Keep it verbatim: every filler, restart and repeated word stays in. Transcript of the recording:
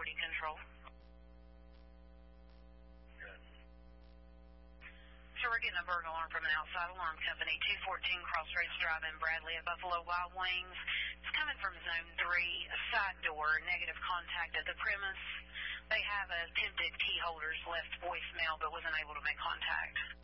reporting control. Good. So we're getting a burglar alarm from an outside alarm company, two fourteen Crossroads Drive in Bradley at Buffalo Wild Wings. It's coming from Zone three, a side door, negative contact at the premise. They have attempted key holders left voicemail but wasn't able to make contact.